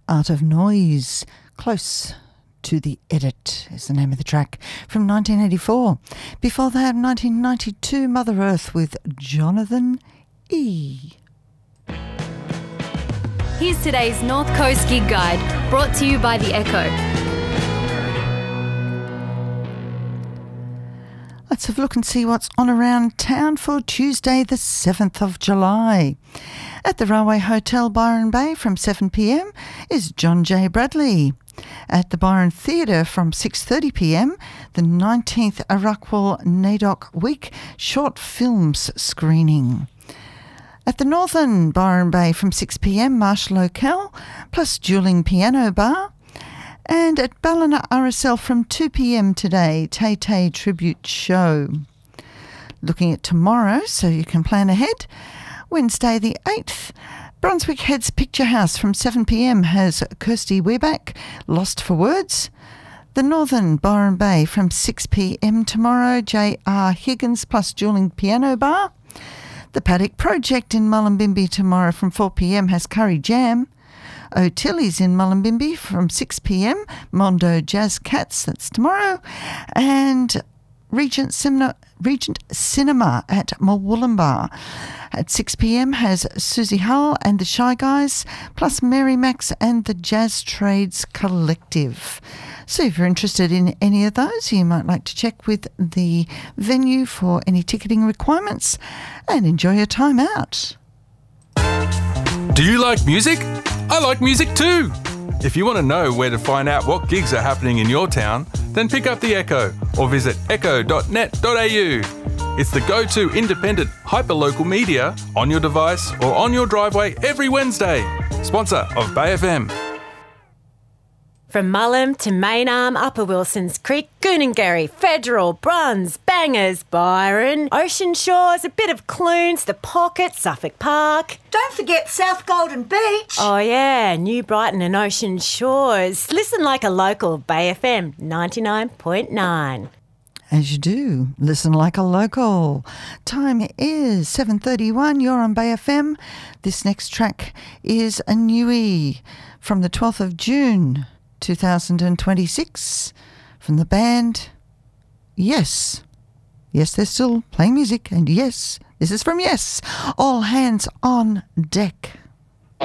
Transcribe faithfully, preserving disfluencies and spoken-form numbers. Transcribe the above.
Art of Noise. Close to the Edit is the name of the track from nineteen eighty-four. Before that, nineteen ninety-two, Mother Earth with Jonathan E. Here's today's North Coast Gig Guide, brought to you by The Echo. Let's have a look and see what's on around town for Tuesday the seventh of July. At the Railway Hotel Byron Bay from seven p m is John J. Bradley. At the Byron Theatre from six thirty p m, the nineteenth Arakwal NAIDOC Week Short Films screening. At the Northern Byron Bay from six p m, Marshall O'Kell plus Dueling Piano Bar. And at Ballina R S L from two p m today, Tay Tay Tribute Show. Looking at tomorrow, so you can plan ahead. Wednesday the eighth, Brunswick Heads Picture House from seven p m has Kirsty Weirback, Lost for Words. The Northern Byron Bay from six p m tomorrow, J R Higgins plus Dueling Piano Bar. The Paddock Project in Mullumbimby tomorrow from four p m has Curry Jam. O'Tilly's in Mullumbimby from six p m, Mondo Jazz Cats, that's tomorrow. And Regent Cinema, Regent Cinema at Murwillumbah at six p m has Susie Hull and the Shy Guys, plus Mary Max and the Jazz Trades Collective. So if you're interested in any of those, you might like to check with the venue for any ticketing requirements and enjoy your time out. Do you like music? I like music too! If you want to know where to find out what gigs are happening in your town, then pick up The Echo or visit echo dot net dot a u. It's the go-to independent, hyper-local media on your device or on your driveway every Wednesday. Sponsor of Bay F M. From Mullum to Maynarm, Upper Wilsons Creek, Goonangarry, Federal, Bruns, Bangers, Byron, Ocean Shores, a bit of Clunes, The Pocket, Suffolk Park. Don't forget South Golden Beach. Oh yeah, New Brighton and Ocean Shores. Listen like a local, Bay F M ninety-nine point nine. As you do, listen like a local. Time is seven thirty-one, you're on Bay F M. This next track is a newie from the twelfth of June two thousand twenty-six from the band Yes. Yes, they're still playing music, and yes, this is from Yes. All Hands on Deck.